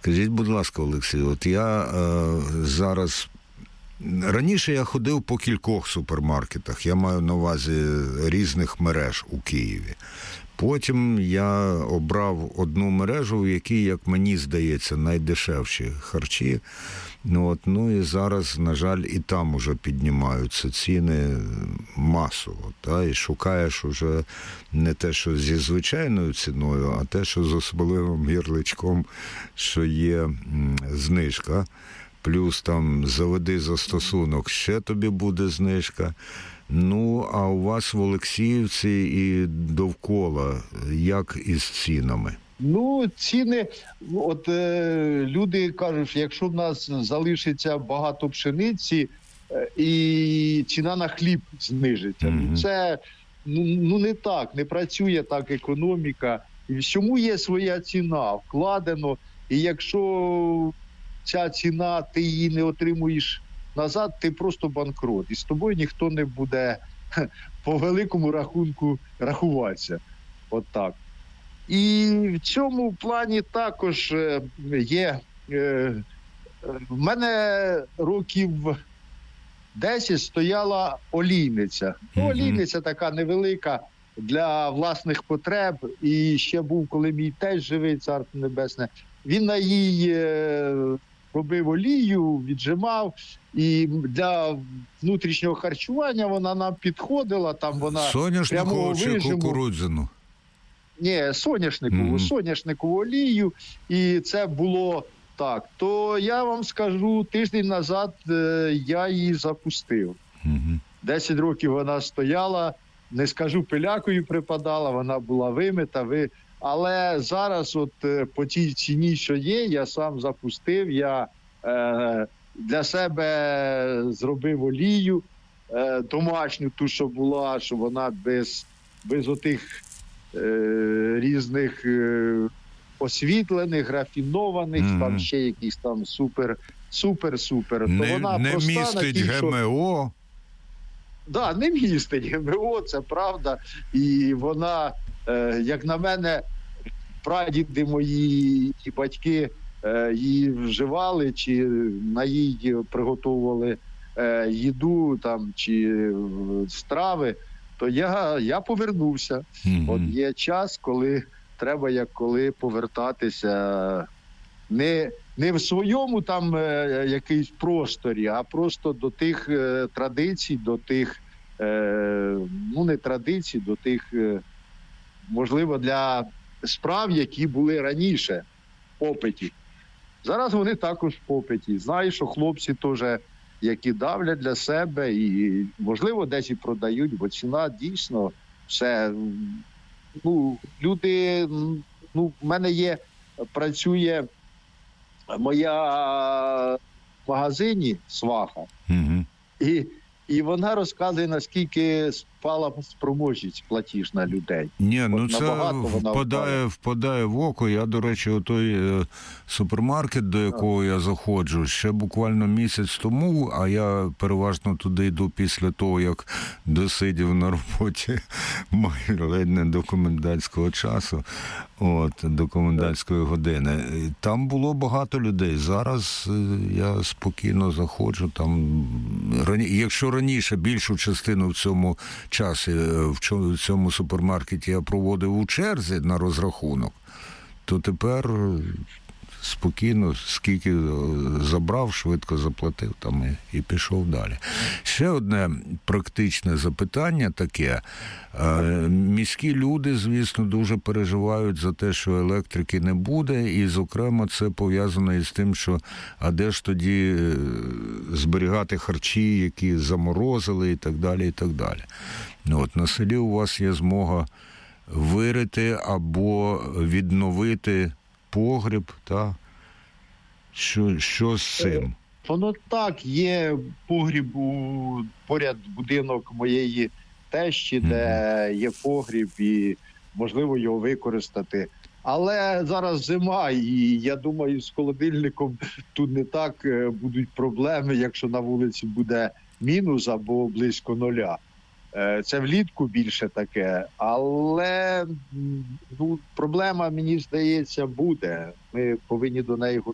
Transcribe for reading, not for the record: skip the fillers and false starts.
Скажіть, будь ласка, Олексій, от я зараз... Раніше я ходив по кількох супермаркетах, я маю на увазі різних мереж у Києві. Потім я обрав одну мережу, в якій, як мені здається, найдешевші харчі. Ну і зараз, на жаль, і там уже піднімаються ціни масово. І шукаєш уже не те, що зі звичайною ціною, а те, що з особливим ярличком, що є знижка. Плюс там заведи застосунок, ще тобі буде знижка. А у вас в Олексіївці і довкола, як із цінами? Ціни, люди кажуть, що якщо в нас залишиться багато пшениці, і ціна на хліб знижиться. Це, не так, не працює так економіка. І всьому є своя ціна, вкладено. І якщо ця ціна, ти її не отримуєш назад, ти просто банкрот. І з тобою ніхто не буде по великому рахунку рахуватися. Так. І в цьому плані також є... В мене років 10 стояла олійниця. Олійниця така невелика для власних потреб. І ще був, коли мій тесть живий, царство небесне, він на їй робив олію, віджимав, і для внутрішнього харчування вона нам підходила, там вона соняшникову чи кукурудзяну? Ні, соняшникову олію, і це було так. То я вам скажу, тиждень назад я її запустив. 10 років вона стояла, не скажу, пилякою припадала, вона була вимита, але зараз по тій ціні, що є, я сам запустив, я для себе зробив олію домашню, ту, що була, що вона без отих різних освітлених, рафінованих, там ще якісь там супер. Не містить ГМО. Так, не містить ГМО, це правда. І вона, як на мене, прадіди мої і батьки її вживали, чи на їй приготовували їду там, чи страви, то я повернувся. Є час, коли треба коли повертатися не в своєму там якийсь просторі, а просто до тих традицій, до тих, не традицій, до тих, можливо, для справ, які були раніше в попиті. Зараз вони також в попиті. Знаю, що хлопці теж, які давлять для себе і, можливо, десь і продають, бо ціна дійсно все. Люди, в мене працює моя в магазині сваха, і вона розказує, наскільки спала спроможність платіжна людей. Це впадає в око. Я, до речі, у той супермаркет, до якого я заходжу, ще буквально місяць тому, а я переважно туди йду після того, як досидів на роботі майже ледь не до комендантського часу, до комендантської години. Там було багато людей. Зараз я спокійно заходжу. Якщо раніше більшу частину в цьому часі, в цьому супермаркеті я проводив у черзі на розрахунок, то тепер спокійно, скільки забрав, швидко заплатив там і пішов далі. Ще одне практичне запитання таке. Міські люди, звісно, дуже переживають за те, що електрики не буде, і, зокрема, це пов'язано із тим, що а де ж тоді зберігати харчі, які заморозили, і так далі, і так далі. На селі у вас є змога вирити або відновити погріб, так? Що з цим? Воно так, є погріб поряд будинок моєї тещі, де є погріб і можливо його використати. Але зараз зима, і я думаю, з холодильником тут не так будуть проблеми, якщо на вулиці буде мінус або близько нуля. Це влітку більше таке, але проблема, мені здається, буде. Ми повинні до неї готуватися.